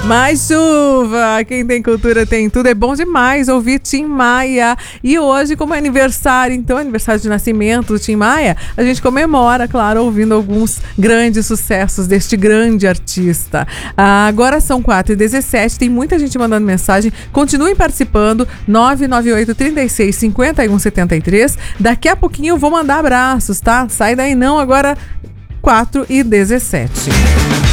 Mais chuva, quem tem cultura tem tudo, é bom demais ouvir Tim Maia. E hoje, como é aniversário, então, aniversário de nascimento do Tim Maia, a gente comemora, claro, ouvindo alguns grandes sucessos deste grande artista. Agora são 4h17, tem muita gente mandando mensagem, continuem participando, 998-36-5173. Daqui a pouquinho eu vou mandar abraços, tá? Sai daí não, agora 4h17.